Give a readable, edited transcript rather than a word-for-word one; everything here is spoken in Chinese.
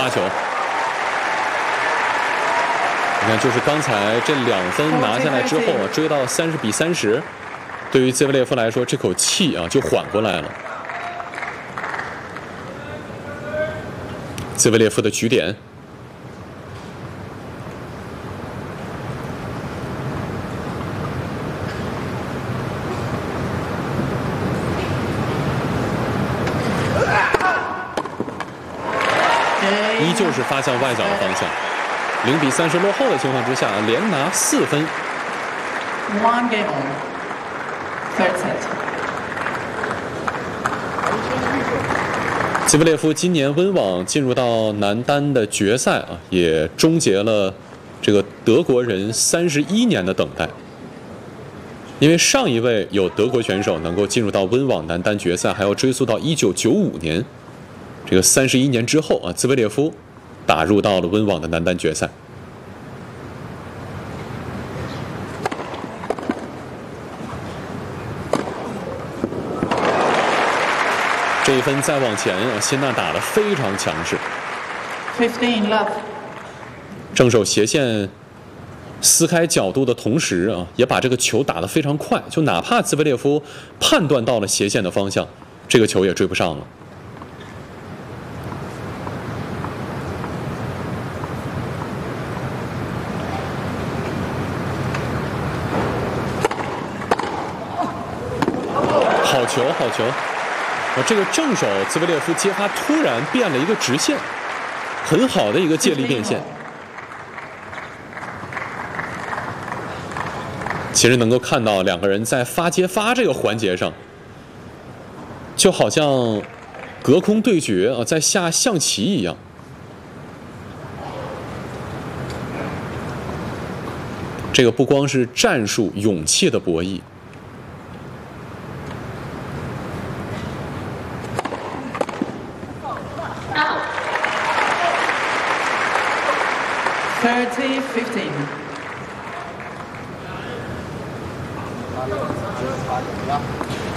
发球。你看，就是刚才这2分拿下来之后啊，追到30比30，对于兹维列夫来说，这口气啊就缓过来了。兹维列夫的局点。依旧是发向外角的方向，0比30落后的情况之下，连拿4分。 One game on. Third set. 兹维列夫今年温网进入到男单的决赛啊，也终结了这个德国人31年的等待。因为上一位有德国选手能够进入到温网男单决赛，还要追溯到1995年。这个31年之后啊，兹维列夫打入到了温网的男单决赛。这一分再往前啊，辛纳打得非常强势。 15 love. 正手斜线撕开角度的同时啊，也把这个球打得非常快，就哪怕兹维列夫判断到了斜线的方向，这个球也追不上了。好球，好球！这个正手兹维列夫接发突然变了一个直线，很好的一个借力变现。其实能够看到两个人在发接发这个环节上，就好像隔空对决啊，在下象棋一样。这个不光是战术勇气的博弈。 30-15.